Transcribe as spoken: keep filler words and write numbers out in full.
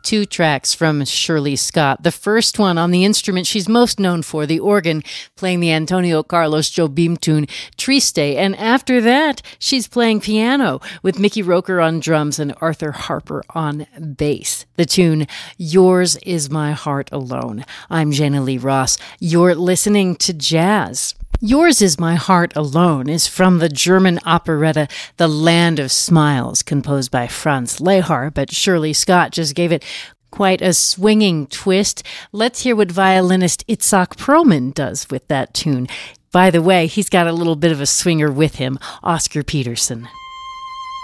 two tracks from Shirley Scott. The first one on the instrument she's most known for, the organ, playing the Antonio Carlos Jobim tune Triste. And after that, she's playing piano with Mickey Roker on drums and Arthur Harper on bass. The tune, Yours Is My Heart Alone. I'm Jana Lee Ross. You're listening to jazz. Yours Is My Heart Alone is from the German operetta The Land of Smiles, composed by Franz Lehar, but Shirley Scott just gave it quite a swinging twist. Let's hear what violinist Itzhak Perlman does with that tune. By the way, he's got a little bit of a swinger with him, Oscar Peterson.